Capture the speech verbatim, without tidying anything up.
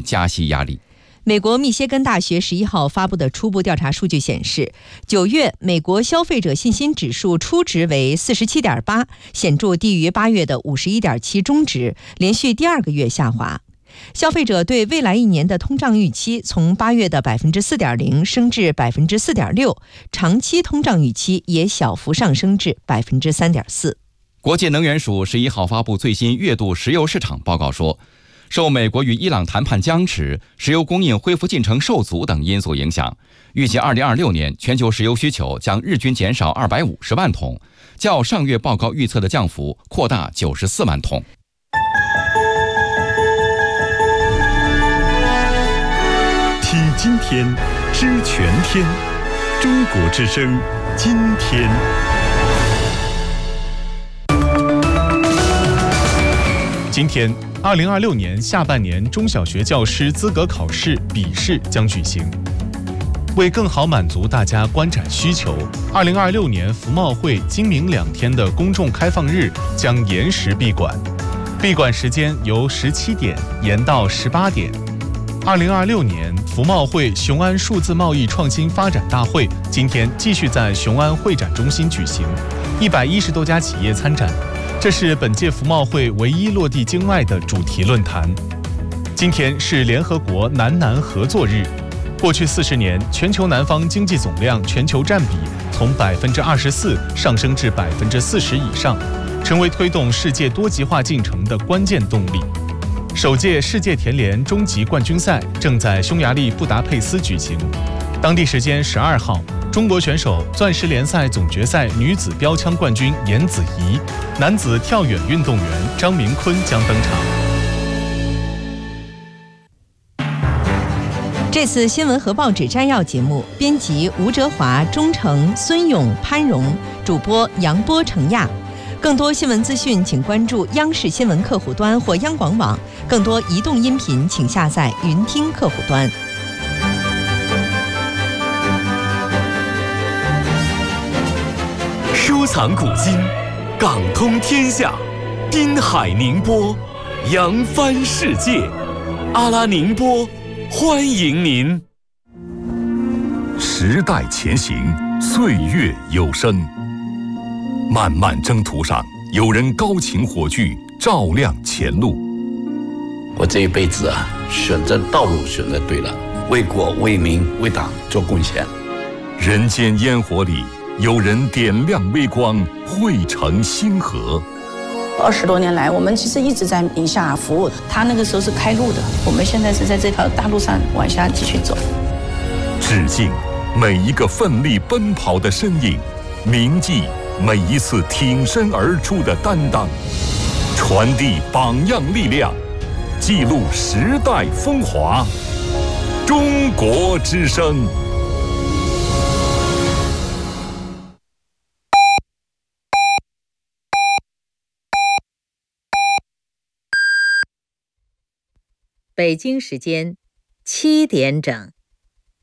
加息压力。 美国密歇根大学十一号发布的初步调查数据显示，九月美国消费者信心指数初值为 四十七点八， 显著低于八月的 五十一点七 中值，连续第二个月下滑。消费者对未来一年的通胀预期从八月的 百分之四点零 升至 百分之四点六， 长期通胀预期也小幅上升至 百分之三点四。 国际能源署十一号发布最新月度石油市场报告说，受美国与伊朗谈判僵持、石油供应恢复进程受阻等因素影响，预计二零二六年全球石油需求将日均减少二百五十万桶，较上月报告预测的降幅扩大九十四万桶。 听今天，知全天，中国之声，今天。今天，二零二六年下半年中小学教师资格考试笔试将举行。为更好满足大家观展需求，二零二六年服贸会今明两天的公众开放日将延时闭馆，闭馆时间由十七点延到十八点。二零二六年服贸会雄安数字贸易创新发展大会今天继续在雄安会展中心举行，一百一十多家企业参展。这是本届服贸会唯一落地境外的主题论坛。今天是联合国南南合作日。过去四十年，全球南方经济总量全球占比从百分之二十四上升至百分之四十以上，成为推动世界多极化进程的关键动力。首届世界田联终极冠军赛正在匈牙利布达佩斯举行。当地时间十二号，中国选手钻石联赛总决赛女子标枪冠军严子怡、男子跳远运动员张明坤将登场。 这次新闻和报纸摘要节目，编辑吴哲华、钟诚、孙勇、潘荣，主播杨波、程亚。更多新闻资讯，请关注央视新闻客户端或央广网。更多移动音频，请下载云听客户端。 收藏古今，港通天下，滨海宁波，扬帆世界。阿拉宁波，欢迎您。时代前行，岁月有声。漫漫征途上，有人高擎火炬，照亮前路。 我这一辈子啊，选择道路选择对了，为国为民为党做贡献。 人间烟火里，有人点亮微光，汇成星河。 二十多年来，我们其实一直在宁夏服务，他那个时候是开路的，我们现在是在这条大路上往下继续走。 致敬每一个奋力奔跑的身影，铭记每一次挺身而出的担当，传递榜样力量，记录时代风华。中国之声。 北京时间七点整。